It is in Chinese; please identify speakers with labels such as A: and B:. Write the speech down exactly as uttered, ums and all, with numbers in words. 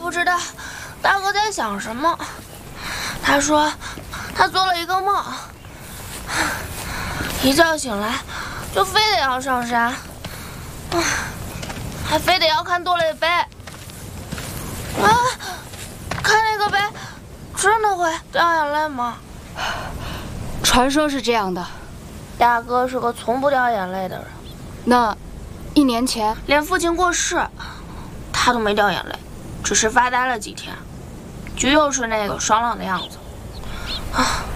A: 不知道大哥在想什么。他说他做了一个梦，一觉醒来就非得要上山，还非得要看多雷杯。啊，看那个杯真的会掉眼泪吗？
B: 传说是这样的。
A: 大哥是个从不掉眼泪的人。
B: 那一年前
A: 连父亲过世他都没掉眼泪，只是发呆了几天，就又是那个爽朗的样子。啊，